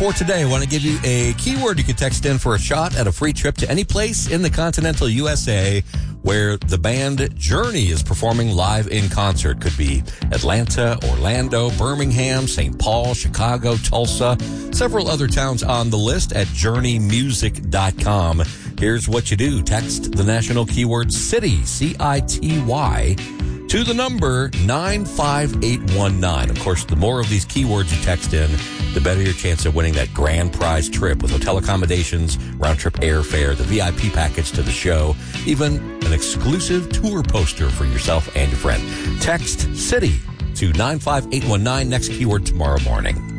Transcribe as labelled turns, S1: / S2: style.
S1: for today, I want to give you a keyword you can text in for a shot at a free trip to any place in the continental USA where the band Journey is performing live in concert. Could be Atlanta, Orlando, Birmingham, St. Paul, Chicago, Tulsa, several other towns on the list at journeymusic.com. Here's what you do. Text the national keyword CITY, C-I-T-Y, to the number 95819. Of course, the more of these keywords you text in, the better your chance of winning that grand prize trip with hotel accommodations, round-trip airfare, the VIP package to the show, even an exclusive tour poster for yourself and your friend. Text CITY to 95819, next keyword tomorrow morning.